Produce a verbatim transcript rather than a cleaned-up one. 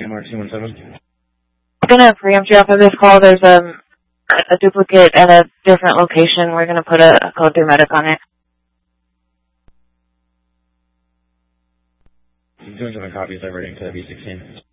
M R two one seven. I'm going to preempt you off of this call. There's um, a duplicate at a different location. We're going to put a, a code through medic on it. Doing seven copies diverting to B sixteen.